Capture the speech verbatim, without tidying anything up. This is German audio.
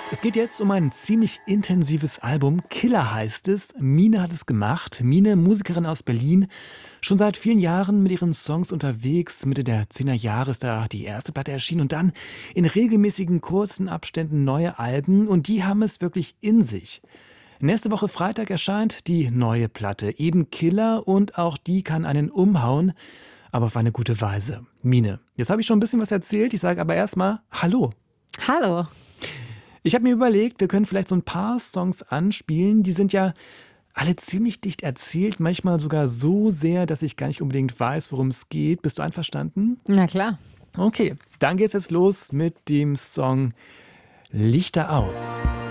Es geht jetzt um ein ziemlich intensives Album. Killer heißt es. Mine hat es gemacht. Mine, Musikerin aus Berlin, schon seit vielen Jahren mit ihren Songs unterwegs. Mitte der zehner Jahre ist da die erste Platte erschienen und dann in regelmäßigen kurzen Abständen neue Alben. Und die haben es wirklich in sich. Nächste Woche Freitag erscheint die neue Platte, eben Killer, und auch die kann einen umhauen, aber auf eine gute Weise. Mine, jetzt habe ich schon ein bisschen was erzählt. Ich sage aber erstmal Hallo. Hallo. Ich habe mir überlegt, wir können vielleicht so ein paar Songs anspielen. Die sind ja alle ziemlich dicht erzählt, manchmal sogar so sehr, dass ich gar nicht unbedingt weiß, worum es geht. Bist du einverstanden? Na klar. Okay, dann geht's jetzt los mit dem Song Lichter aus.